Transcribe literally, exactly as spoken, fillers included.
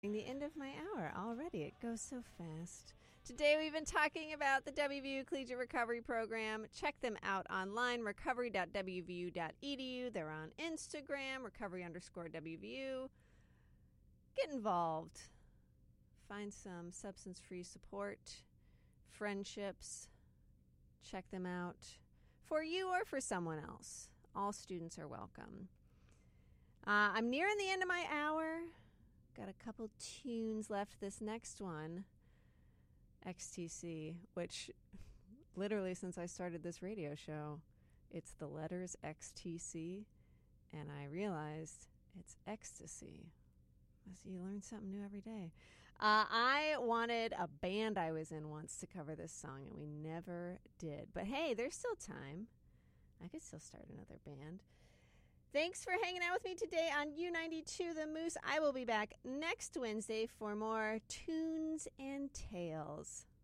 The end of my hour already. It goes so fast. Today we've been talking about the W V U Collegiate Recovery Program. Check them out online, recovery dot w v u dot e d u. They're on Instagram, recovery underscore W V U. Get involved. Find some substance-free support, friendships. Check them out for you or for someone else. All students are welcome. Uh, I'm nearing the end of my hour. Got a couple tunes left. This next one, X T C, which literally since I started this radio show, it's the letters X T C, and I realized it's ecstasy. So you learn something new every day. Uh, I wanted a band I was in once to cover this song, and we never did. But hey, there's still time. I could still start another band. Thanks for hanging out with me today on U ninety-two The Moose. I will be back next Wednesday for more tunes and tales.